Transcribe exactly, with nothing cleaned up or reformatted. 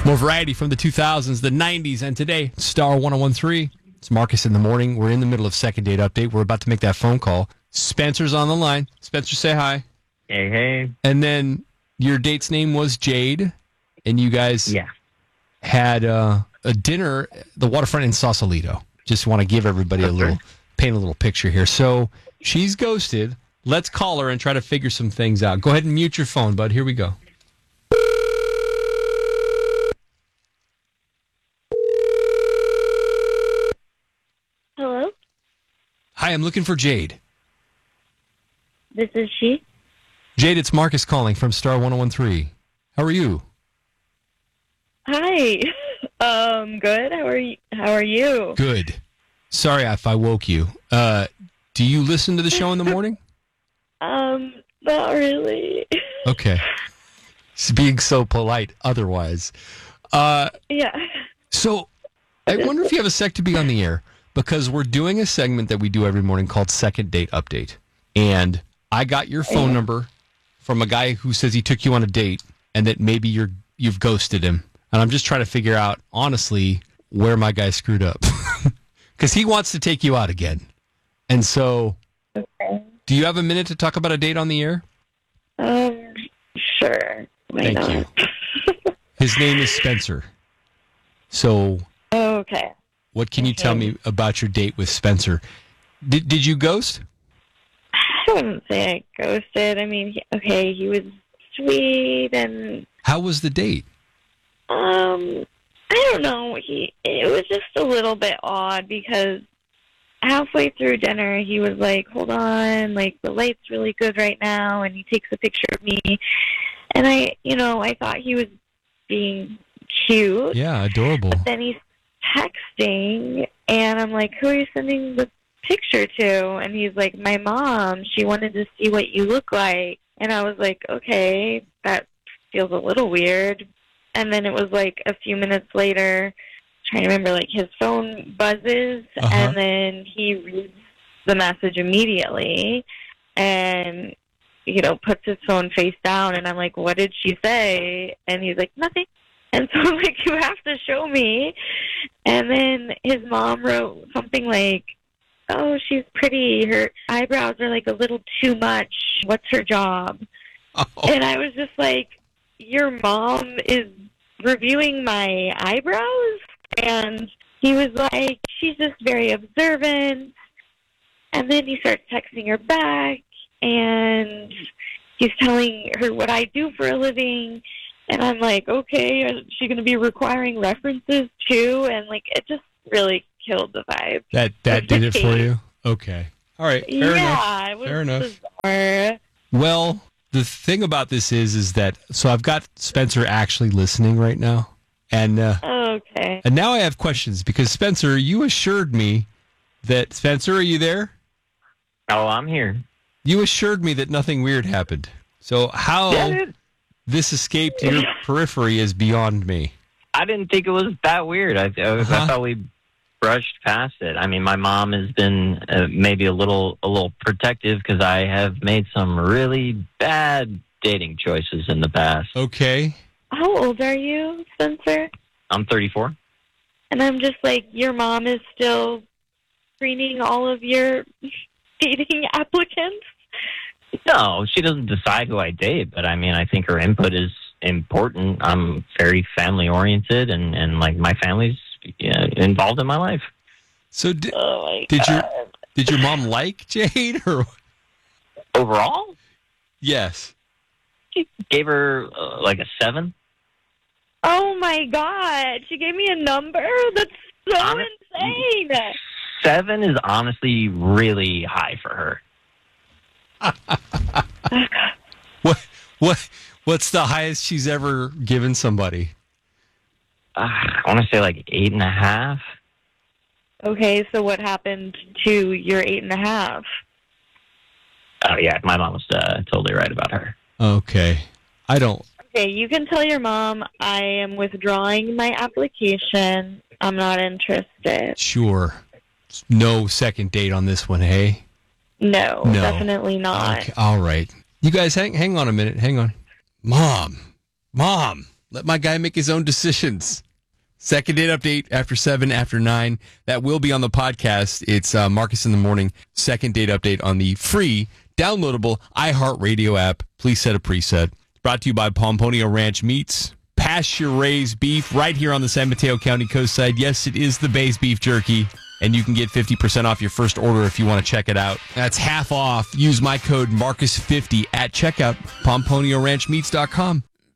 More variety from the two thousands, the nineties, and today, Star one oh one three. It's Marcus in the morning. We're in the middle of second date update. We're about to make that phone call. Spencer's on the line. Spencer, say hi. Hey, hey. And then your date's name was Jade, and you guys Yeah. had uh, a dinner at the waterfront in Sausalito. Just want to give everybody a little, paint a little picture here. So she's ghosted. Let's call her and try to figure some things out. Go ahead and mute your phone, bud. Here we go. Hello, Hi, I'm looking for Jade. this is she. Jade, it's Marcus calling from Star one oh one three. How are you? Hi. Um, good. How are you? How are you? Good. Sorry if I woke you. Uh, do you listen to the show in the morning? Um, not really. Okay. It's being so polite otherwise. Uh, Yeah. so I wonder if you have a sec to be on the air, because we're doing a segment that we do every morning called Second Date Update. And I got your phone number from a guy who says he took you on a date and that maybe you're you've ghosted him. And I'm just trying to figure out, honestly, where my guy screwed up. Because he wants to take you out again. And so, Okay. do you have a minute to talk about a date on the air? Um, sure. Why Thank not? you. His name is Spencer. So, Okay. what can you tell me about your date with Spencer? Did Did you ghost? I wouldn't say I ghosted. I mean, he, okay, he was sweet and How was the date? um, I don't know. He it was just a little bit odd because halfway through dinner, he was like, "Hold on, like the light's really good right now," and he takes a picture of me, and I, you know, I thought he was being cute. Yeah, adorable. But then he's texting, and I'm like, "Who are you sending the picture to?" And he's like, "My mom. She wanted to see what you look like." And I was like, "Okay, that feels a little weird." And then it was like a few minutes later, trying to remember, like his phone buzzes, Uh-huh. and then he reads the message immediately, and you know, puts his phone face down. And I'm like, "What did she say?" And he's like, "Nothing." And so I'm like, "You have to show me." And then his mom wrote something like, "Oh, she's pretty. Her eyebrows are like a little too much. What's her job?" Oh, And I was just like, "Your mom is reviewing my eyebrows?" And he was like, "She's just very observant." And then he starts texting her back, and he's telling her what I do for a living. And I'm like, "Okay, is she going to be requiring references too?" And like, it just really killed the vibe. that that did it for you? Okay. All right. Fair yeah, enough. it was Fair enough. bizarre. Well, the thing about this is, is that so I've got Spencer actually listening right now, and uh, Okay. and now I have questions because Spencer, you assured me that Spencer, are you there? Oh, I'm here. You assured me that nothing weird happened. So how Yeah, dude. this escaped your periphery is beyond me. I didn't think it was that weird. I, I, Uh-huh. I thought we brushed past it. I mean, my mom has been uh, maybe a little a little protective because I have made some really bad dating choices in the past. Okay. How old are you, Spencer? I'm thirty-four. And I'm just like, your mom is still screening all of your dating applicants? No, she doesn't decide who I date, but I mean, I think her input is important. I'm very family oriented, and, and like my family's yeah, involved in my life. So di- Oh my did God. your did your mom like Jade or Overall, yes? she gave her uh, like a seven. Oh my God. She gave me a number? That's so Honest- insane. Seven is honestly really high for her. What what what's the highest she's ever given somebody? Uh, I want to say like eight and a half. Okay, so what happened to your eight and a half? Oh yeah, my mom was uh, totally right about her. Okay. I don't Okay, you can tell your mom I am withdrawing my application. I'm not interested. sure. No second date on this one, hey? No, No. definitely not. Okay, all right. You guys hang hang on a minute. Hang on. Mom. Mom. Let my guy make his own decisions. Second date update after seven, after nine. That will be on the podcast. It's uh, Marcus in the Morning. Second date update on the free, downloadable iHeartRadio app. Please set a preset. Brought to you by Pomponio Ranch Meats. Pasture-raised beef right here on the San Mateo County coastside. Yes, it is the Bay's beef jerky. And you can get fifty percent off your first order if you want to check it out. That's half off. Use my code Marcus fifty at checkout. Pomponio Ranch Meats dot com.